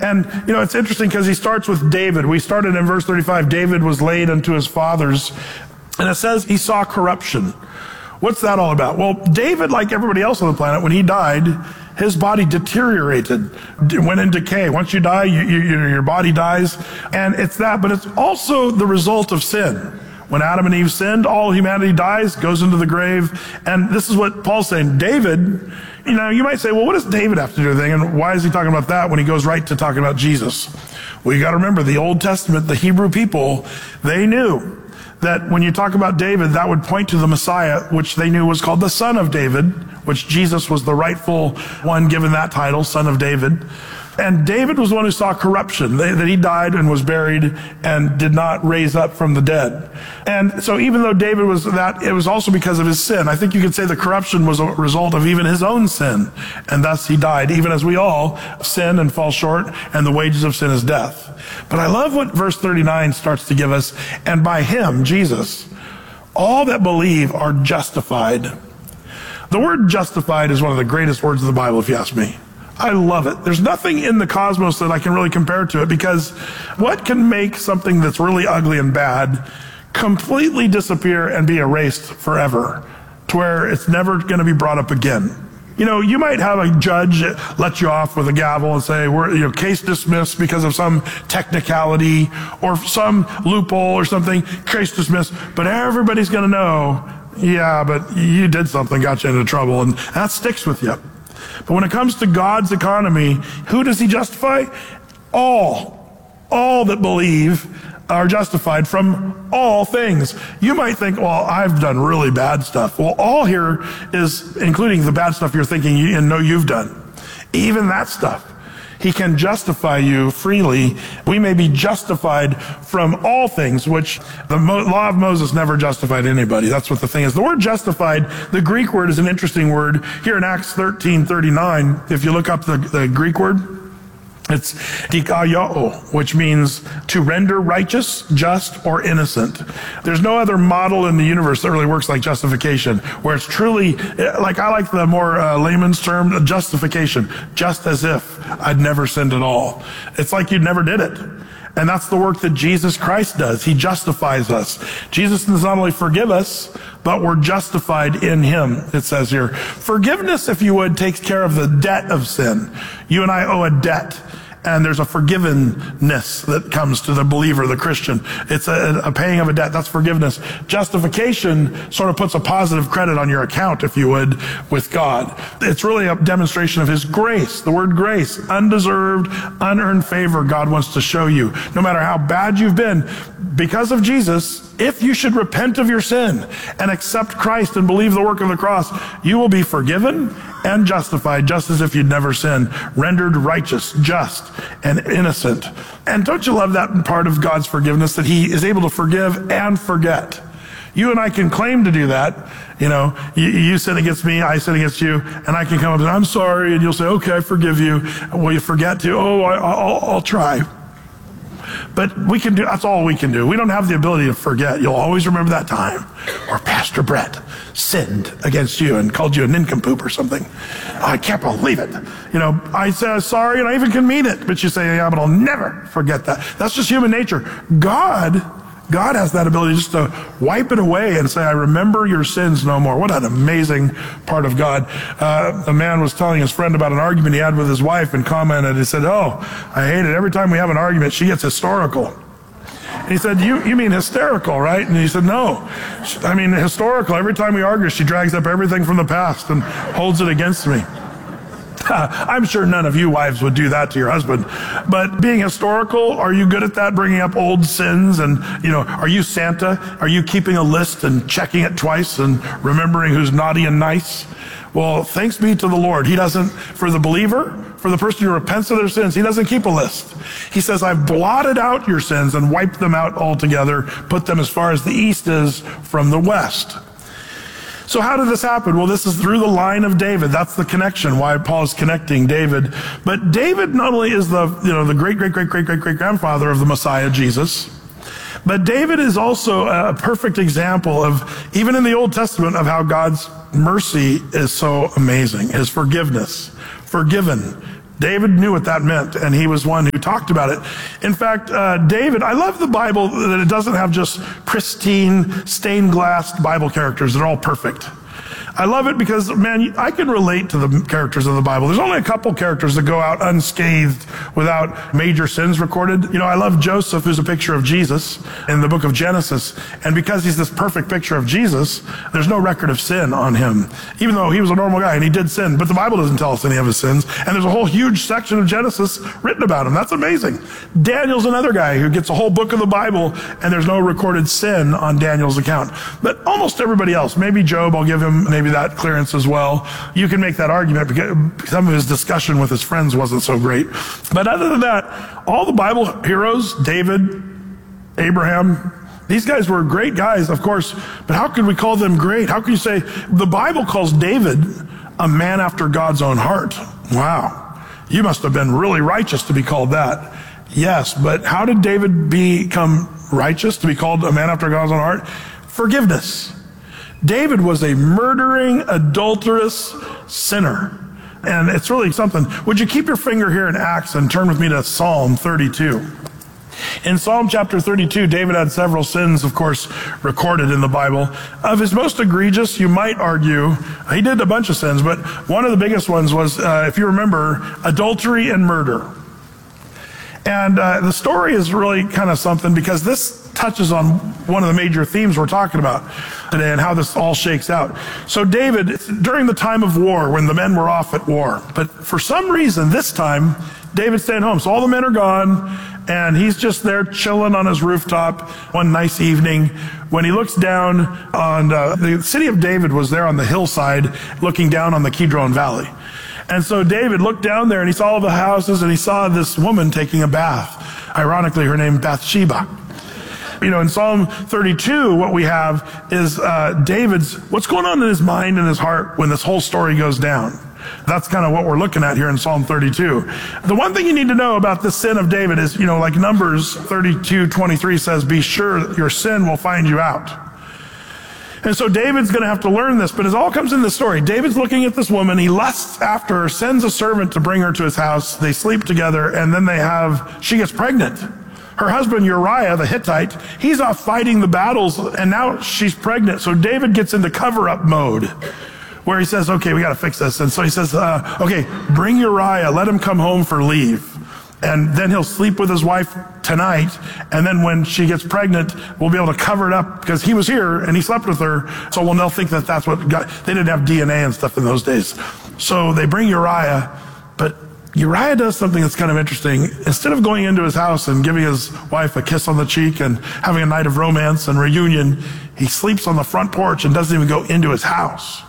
And, it's interesting because he starts with David. We started in verse 35. David was laid unto his fathers. And it says he saw corruption. What's that all about? Well, David, like everybody else on the planet, when he died, his body deteriorated, went in decay. Once you die, your body dies. And it's that, but it's also the result of sin. When Adam and Eve sinned, all humanity dies, goes into the grave. And this is what Paul's saying. David, you might say, well, what does David have to do with anything? And why is he talking about that when he goes right to talking about Jesus? Well, you got to remember, the Old Testament, the Hebrew people, they knew that when you talk about David, that would point to the Messiah, which they knew was called the Son of David, which Jesus was the rightful one given that title, Son of David. And David was the one who saw corruption, that he died and was buried and did not raise up from the dead. And so even though David was that, it was also because of his sin. I think you could say the corruption was a result of even his own sin. And thus he died, even as we all sin and fall short, and the wages of sin is death. But I love what verse 39 starts to give us. And by him, Jesus, all that believe are justified. The word justified is one of the greatest words of the Bible, if you ask me. I love it. There's nothing in the cosmos that I can really compare to it, because what can make something that's really ugly and bad completely disappear and be erased forever to where it's never going to be brought up again? You might have a judge let you off with a gavel and say, case dismissed because of some technicality or some loophole or something, case dismissed. But everybody's going to know, yeah, but you did something, got you into trouble, and that sticks with you. But when it comes to God's economy, who does he justify? All that believe are justified from all things. You might think, well, I've done really bad stuff. Well, all here is including the bad stuff you're thinking and know you've done. Even that stuff. He can justify you freely. We may be justified from all things, which the law of Moses never justified anybody. That's what the thing is. The word justified, the Greek word is an interesting word. Here in Acts 13:39, if you look up the Greek word, it's dikaiō, which means to render righteous, just, or innocent. There's no other model in the universe that really works like justification, where it's truly, like I like the more layman's term, justification, just as if I'd never sinned at all. It's like you never did it. And that's the work that Jesus Christ does. He justifies us. Jesus does not only forgive us, but we're justified in him, it says here. Forgiveness, if you would, takes care of the debt of sin. You and I owe a debt. And there's a forgiveness that comes to the believer, the Christian. It's a paying of a debt. That's forgiveness. Justification sort of puts a positive credit on your account, if you would, with God. It's really a demonstration of his grace. The word grace, undeserved, unearned favor God wants to show you. No matter how bad you've been, because of Jesus, if you should repent of your sin and accept Christ and believe the work of the cross, you will be forgiven and justified, just as if you'd never sinned, rendered righteous, just, and innocent. And don't you love that part of God's forgiveness, that he is able to forgive and forget? You and I can claim to do that. You sin against me, I sin against you, and I can come up and say, I'm sorry, and you'll say, okay, I forgive you. Will you forget to? Oh, I'll try. But that's all we can do. We don't have the ability to forget. You'll always remember that time where Pastor Brett sinned against you and called you a nincompoop or something. Oh, I can't believe it. I say sorry and I even can mean it. But you say, yeah, but I'll never forget that. That's just human nature. God has that ability just to wipe it away and say, I remember your sins no more. What an amazing part of God. A man was telling his friend about an argument he had with his wife and commented, he said, oh, I hate it. Every time we have an argument, she gets historical. And he said, you mean hysterical, right? And he said, no, I mean historical. Every time we argue, she drags up everything from the past and holds it against me. I'm sure none of you wives would do that to your husband. But being historical, are you good at that, bringing up old sins? And, are you Santa? Are you keeping a list and checking it twice and remembering who's naughty and nice? Well, thanks be to the Lord. He doesn't, for the believer, for the person who repents of their sins, he doesn't keep a list. He says, I've blotted out your sins and wiped them out altogether, put them as far as the east is from the west. So how did this happen? Well, this is through the line of David. That's the connection, why Paul is connecting David. But David not only is the great-great-great-great-great-great-grandfather of the Messiah, Jesus, but David is also a perfect example of, even in the Old Testament, of how God's mercy is so amazing. His forgiveness, forgiven, David knew what that meant, and he was one who talked about it. In fact, David, I love the Bible that it doesn't have just pristine, stained glass Bible characters. They're all perfect. I love it because, man, I can relate to the characters of the Bible. There's only a couple characters that go out unscathed without major sins recorded. You know, I love Joseph, who's a picture of Jesus in the book of Genesis. And because he's this perfect picture of Jesus, there's no record of sin on him, even though he was a normal guy and he did sin. But the Bible doesn't tell us any of his sins. And there's a whole huge section of Genesis written about him. That's amazing. Daniel's another guy who gets a whole book of the Bible and there's no recorded sin on Daniel's account. But almost everybody else, maybe Job, I'll give him maybe that clearance as well. You can make that argument because some of his discussion with his friends wasn't so great. But other than that, all the Bible heroes, David, Abraham, these guys were great guys, of course, but how could we call them great? How can you say the Bible calls David a man after God's own heart? Wow. You must have been really righteous to be called that. Yes, but how did David become righteous to be called a man after God's own heart? Forgiveness. David was a murdering, adulterous sinner. And it's really something. Would you keep your finger here in Acts and turn with me to Psalm 32? In Psalm chapter 32, David had several sins, of course, recorded in the Bible. Of his most egregious, you might argue, he did a bunch of sins, but one of the biggest ones was, if you remember, adultery and murder. And the story is really kind of something because this touches on one of the major themes we're talking about today and how this all shakes out. So David, during the time of war, when the men were off at war, but for some reason this time, David's staying home. So all the men are gone and he's just there chilling on his rooftop one nice evening when he looks down on the city of David was there on the hillside looking down on the Kidron Valley. And so David looked down there and he saw all the houses and he saw this woman taking a bath. Ironically, her name Bathsheba. You know, in Psalm 32, what we have is David's, what's going on in his mind and his heart when this whole story goes down. That's kind of what we're looking at here in Psalm 32. The one thing you need to know about the sin of David is, you know, like Numbers 32:23 says, be sure your sin will find you out. And so David's going to have to learn this, but it all comes in the story. David's looking at this woman. He lusts after her, sends a servant to bring her to his house. They sleep together, and then she gets pregnant. Her husband Uriah, the Hittite, he's off fighting the battles, and now she's pregnant. So David gets into cover-up mode, where he says, okay, we got to fix this. And so he says, okay, bring Uriah, let him come home for leave. And then he'll sleep with his wife tonight. And then when she gets pregnant, we'll be able to cover it up because he was here and he slept with her. So they'll think that that's what they didn't have DNA and stuff in those days. So they bring Uriah, but Uriah does something that's kind of interesting. Instead of going into his house and giving his wife a kiss on the cheek and having a night of romance and reunion, he sleeps on the front porch and doesn't even go into his house.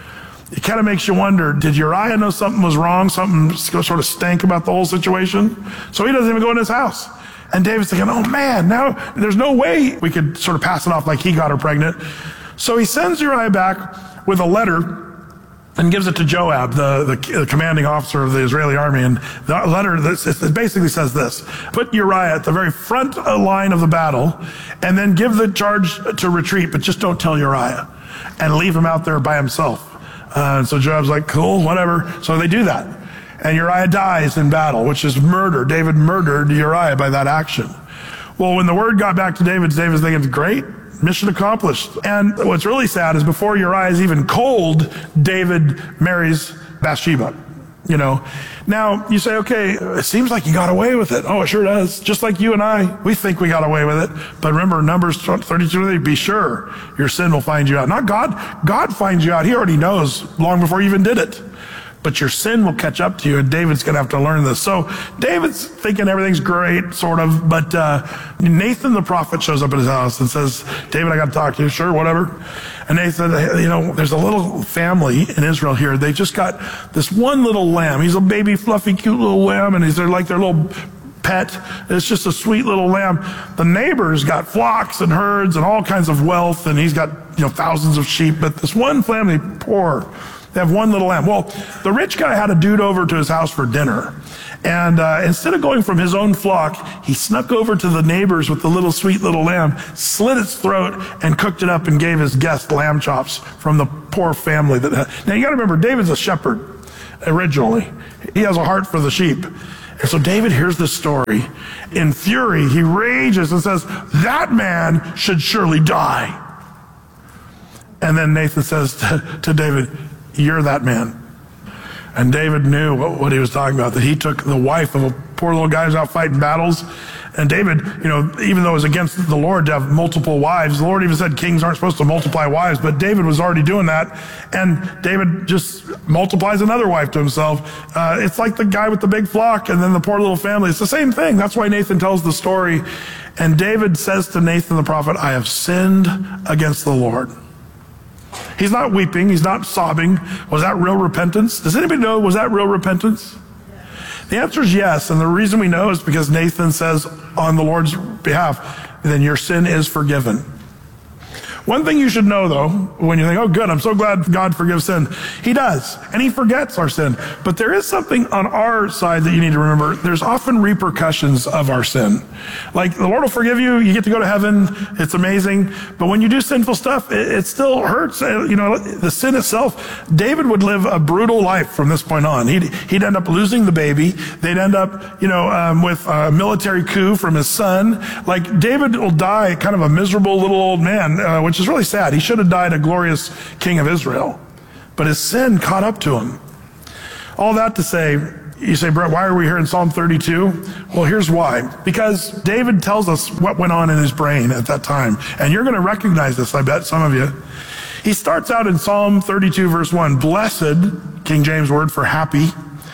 It kind of makes you wonder, did Uriah know something was wrong? Something sort of stank about the whole situation? So he doesn't even go in his house. And David's thinking, oh man, now there's no way we could sort of pass it off like he got her pregnant. So he sends Uriah back with a letter and gives it to Joab, the commanding officer of the Israeli army. And the letter it basically says this: put Uriah at the very front line of the battle and then give the charge to retreat, but just don't tell Uriah and leave him out there by himself. So Joab's like, cool, whatever. So they do that. And Uriah dies in battle, which is murder. David murdered Uriah by that action. Well, when the word got back to David's thinking, great, mission accomplished. And what's really sad is before Uriah is even cold, David marries Bathsheba. You know, now you say, okay, it seems like you got away with it. Oh, it sure does. Just like you and I, we think we got away with it. But remember, Numbers 32, be sure your sin will find you out. Not God. God finds you out. He already knows long before you even did it. But your sin will catch up to you, and David's going to have to learn this. So David's thinking everything's great, sort of, but Nathan the prophet shows up at his house and says, David, I got to talk to you. Sure, whatever. And Nathan, you know, there's a little family in Israel here. They just got this one little lamb. He's a baby, fluffy, cute little lamb, and they're like their little pet. It's just a sweet little lamb. The neighbor's got flocks and herds and all kinds of wealth, and he's got, you know, thousands of sheep. But this one family, poor, they have one little lamb. Well, the rich guy had a dude over to his house for dinner. And instead of going from his own flock, he snuck over to the neighbors with the little sweet little lamb, slit its throat, and cooked it up and gave his guest lamb chops from the poor family. Now, you got to remember, David's a shepherd. originally. He has a heart for the sheep. And so David hears this story. In fury, he rages and says, that man should surely die. And then Nathan says to David, you're that man. And David knew what he was talking about, that he took the wife of a poor little guy who's out fighting battles. And David, even though it was against the Lord to have multiple wives, the Lord even said kings aren't supposed to multiply wives, but David was already doing that. And David just multiplies another wife to himself. It's like the guy with the big flock and then the poor little family. It's the same thing. That's why Nathan tells the story. And David says to Nathan the prophet, I have sinned against the Lord. He's not weeping. He's not sobbing. Was that real repentance? Does anybody know, was that real repentance? The answer is yes. And the reason we know is because Nathan says on the Lord's behalf, then your sin is forgiven. One thing you should know, though, when you think, oh, good, I'm so glad God forgives sin. He does, and he forgets our sin. But there is something on our side that you need to remember. There's often repercussions of our sin. Like, the Lord will forgive you, you get to go to heaven, it's amazing. But when you do sinful stuff, it still hurts. The sin itself, David would live a brutal life from this point on. He'd end up losing the baby. They'd end up, with a military coup from his son. Like, David will die kind of a miserable little old man, which is really sad. He should have died a glorious king of Israel. But his sin caught up to him. All that to say, you say, Brett, why are we here in Psalm 32? Well, here's why. Because David tells us what went on in his brain at that time. And you're going to recognize this, I bet, some of you. He starts out in Psalm 32, verse 1. Blessed, King James word for happy.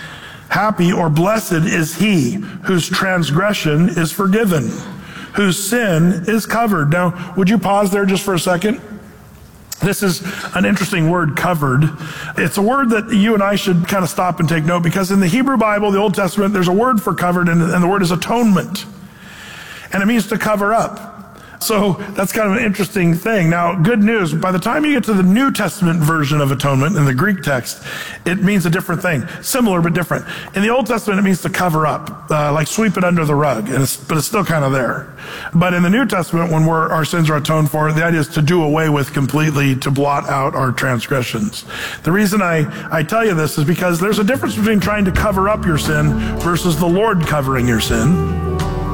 Happy or blessed is he whose transgression is forgiven, whose sin is covered. Now, would you pause there just for a second? This is an interesting word, covered. It's a word that you and I should kind of stop and take note, because in the Hebrew Bible, the Old Testament, there's a word for covered, and the word is atonement. And it means to cover up. So that's kind of an interesting thing. Now, good news, by the time you get to the New Testament version of atonement in the Greek text, it means a different thing. Similar, but different. In the Old Testament, it means to cover up, like sweep it under the rug, but it's still kind of there. But in the New Testament, when our sins are atoned for, the idea is to do away with completely, to blot out our transgressions. The reason I tell you this is because there's a difference between trying to cover up your sin versus the Lord covering your sin.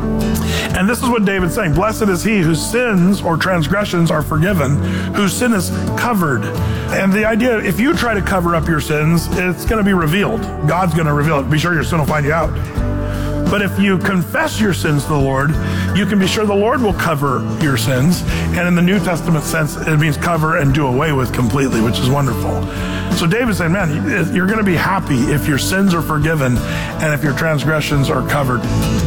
And this is what David's saying. Blessed is he whose sins or transgressions are forgiven, whose sin is covered. And the idea, if you try to cover up your sins, it's going to be revealed. God's going to reveal it. Be sure your sin will find you out. But if you confess your sins to the Lord, you can be sure the Lord will cover your sins. And in the New Testament sense, it means cover and do away with completely, which is wonderful. So David's saying, man, you're going to be happy if your sins are forgiven and if your transgressions are covered.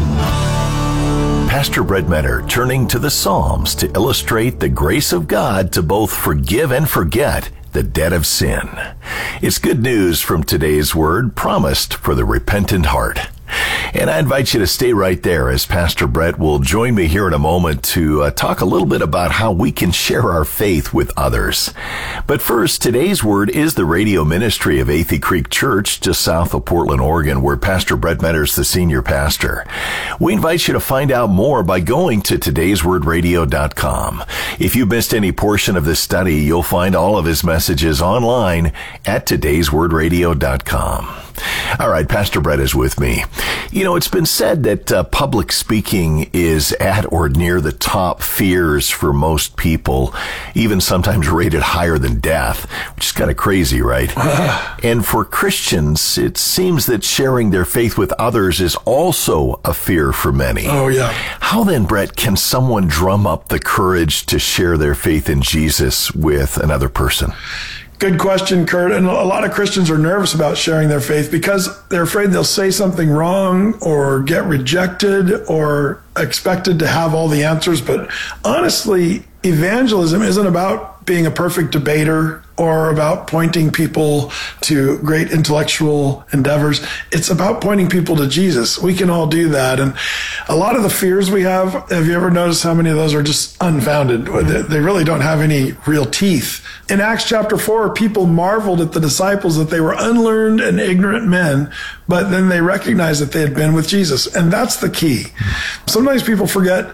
Pastor Brett Menner turning to the Psalms to illustrate the grace of God to both forgive and forget the debt of sin. It's good news from today's word promised for the repentant heart. And I invite you to stay right there as Pastor Brett will join me here in a moment to talk a little bit about how we can share our faith with others. But first, today's word is the radio ministry of Athey Creek Church just south of Portland, Oregon, where Pastor Brett Menner is the senior pastor. We invite you to find out more by going to todayswordradio.com. If you missed any portion of this study, you'll find all of his messages online at todayswordradio.com. All right, Pastor Brett is with me. It's been said that public speaking is at or near the top fears for most people, even sometimes rated higher than death, which is kind of crazy, right? And for Christians, it seems that sharing their faith with others is also a fear for many. Oh, yeah. How then, Brett, can someone drum up the courage to share their faith in Jesus with another person? Good question, Kurt. And a lot of Christians are nervous about sharing their faith because they're afraid they'll say something wrong or get rejected or expected to have all the answers. But honestly, evangelism isn't about being a perfect debater or about pointing people to great intellectual endeavors. It's about pointing people to Jesus. We can all do that. And a lot of the fears we have you ever noticed how many of those are just unfounded? They really don't have any real teeth. In Acts chapter 4, people marveled at the disciples that they were unlearned and ignorant men, but then they recognized that they had been with Jesus. And that's the key. Sometimes people forget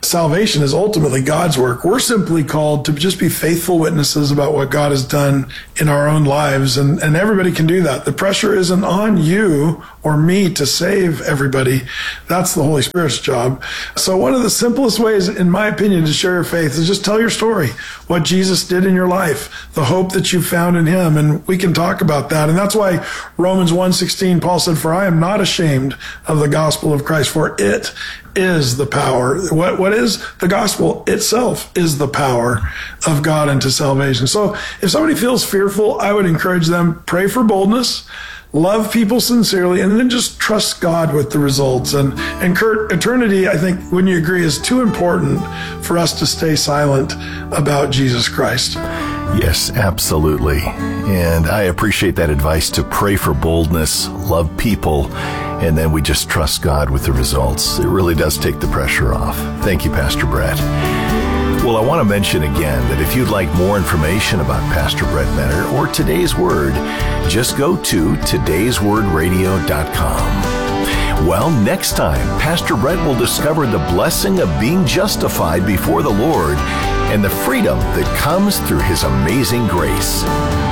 salvation is ultimately God's work. We're simply called to just be faithful witnesses about what God has done in our own lives, and everybody can do that. The pressure isn't on you or me to save everybody. That's the Holy Spirit's job. So one of the simplest ways, in my opinion, to share your faith is just tell your story, what Jesus did in your life, the hope that you found in him, and we can talk about that. And that's why Romans 1:16, Paul said, "For I am not ashamed of the gospel of Christ, for it is the power." What is the gospel itself is the power of God unto salvation. So if somebody feels fearful, I would encourage them, pray for boldness, love people sincerely, and then just trust God with the results. And Kurt, eternity, I think, wouldn't you agree, is too important for us to stay silent about Jesus Christ? Yes, absolutely. And I appreciate that advice to pray for boldness, love people, and then we just trust God with the results. It really does take the pressure off. Thank you, Pastor Brett. Well, I want to mention again that if you'd like more information about Pastor Brett Meador or Today's Word, just go to todayswordradio.com. Well, next time, Pastor Brett will discover the blessing of being justified before the Lord and the freedom that comes through his amazing grace.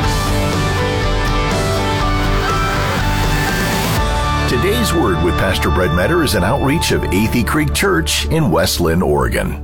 Today's Word with Pastor Brett Meador is an outreach of Athey Creek Church in West Linn, Oregon.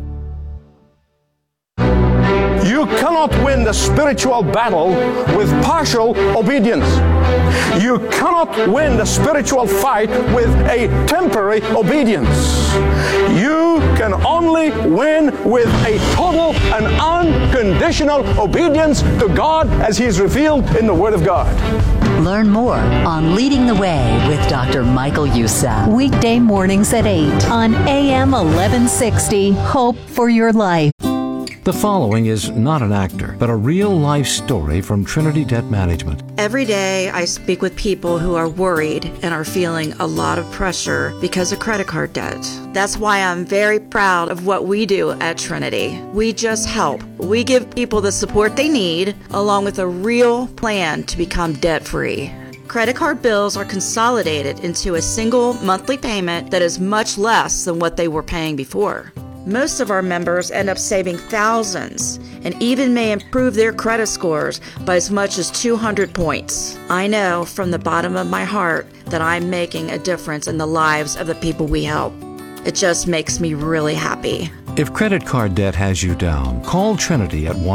You cannot win the spiritual battle with partial obedience. You cannot win the spiritual fight with a temporary obedience. You can only win with a total and unconditional obedience to God as He's revealed in the Word of God. Learn more on Leading the Way with Dr. Michael Youssef. Weekday mornings at 8 on AM 1160. Hope for your life. The following is not an actor, but a real-life story from Trinity Debt Management. Every day I speak with people who are worried and are feeling a lot of pressure because of credit card debt. That's why I'm very proud of what we do at Trinity. We just help. We give people the support they need, along with a real plan to become debt-free. Credit card bills are consolidated into a single monthly payment that is much less than what they were paying before. Most of our members end up saving thousands and even may improve their credit scores by as much as 200 points. I know from the bottom of my heart that I'm making a difference in the lives of the people we help. It just makes me really happy. If credit card debt has you down, call Trinity at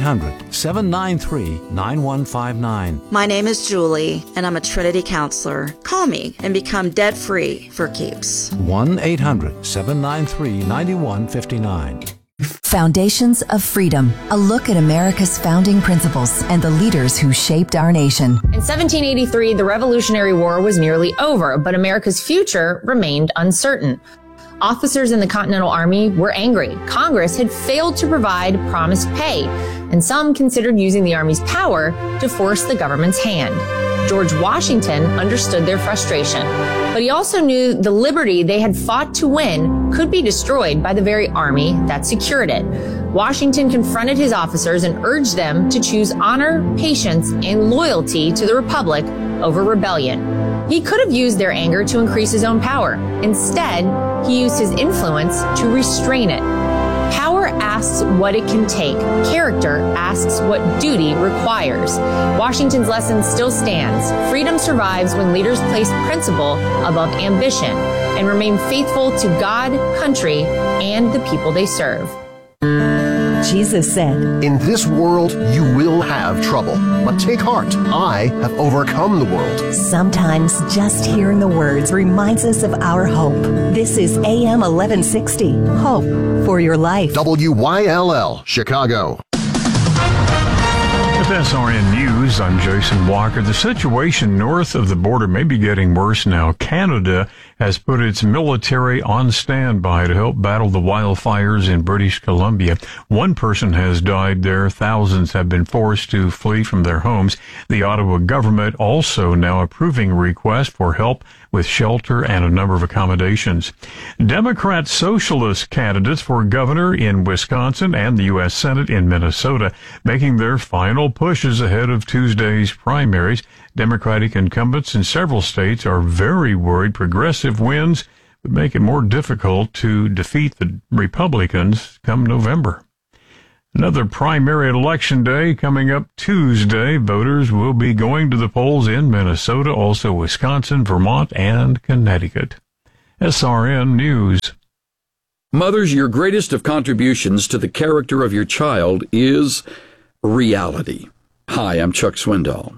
1-800-793-9159. My name is Julie, and I'm a Trinity counselor. Call me and become debt-free for keeps. 1-800-793-9159. Foundations of Freedom, a look at America's founding principles and the leaders who shaped our nation. In 1783, the Revolutionary War was nearly over, but America's future remained uncertain. Officers in the Continental Army were angry. Congress had failed to provide promised pay, and some considered using the Army's power to force the government's hand. George Washington understood their frustration, but he also knew the liberty they had fought to win could be destroyed by the very army that secured it. Washington confronted his officers and urged them to choose honor, patience, and loyalty to the Republic over rebellion. He could have used their anger to increase his own power. Instead, he used his influence to restrain it. Power asks what it can take. Character asks what duty requires. Washington's lesson still stands. Freedom survives when leaders place principle above ambition and remain faithful to God, country, and the people they serve. Jesus said, "In this world you will have trouble, but take heart. I have overcome the world." Sometimes just hearing the words reminds us of our hope. This is AM 1160. Hope for your life. WYLL, Chicago. With SRN News, I'm Jason Walker. The situation north of the border may be getting worse now. Canada has put its military on standby to help battle the wildfires in British Columbia. One person has died there. Thousands have been forced to flee from their homes. The Ottawa government also now approving requests for help with shelter and a number of accommodations. Democrat socialist candidates for governor in Wisconsin and the U.S. Senate in Minnesota making their final pushes ahead of Tuesday's primaries. Democratic incumbents in several states are very worried progressive winds would make it more difficult to defeat the Republicans come November. Another primary election day coming up Tuesday. Voters will be going to the polls in Minnesota, also Wisconsin, Vermont, and Connecticut. SRN News. Mothers, your greatest of contributions to the character of your child is reality. Hi, I'm Chuck Swindoll.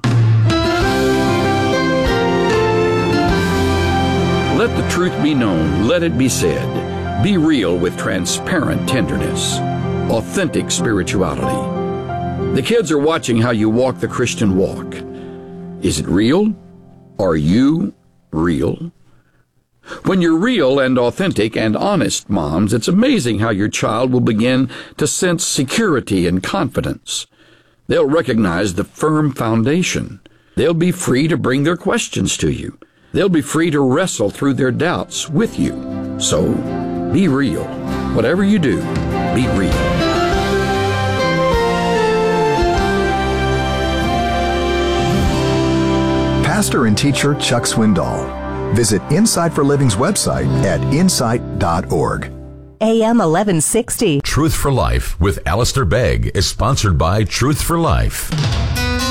Let the truth be known. Let it be said. Be real with transparent tenderness. Authentic spirituality. The kids are watching how you walk the Christian walk. Is it real? Are you real? When you're real and authentic and honest, moms, it's amazing how your child will begin to sense security and confidence. They'll recognize the firm foundation. They'll be free to bring their questions to you. They'll be free to wrestle through their doubts with you. So, be real. Whatever you do, be real. Pastor and teacher Chuck Swindoll. Visit Insight for Living's website at insight.org. AM 1160. Truth for Life with Alistair Begg is sponsored by Truth for Life.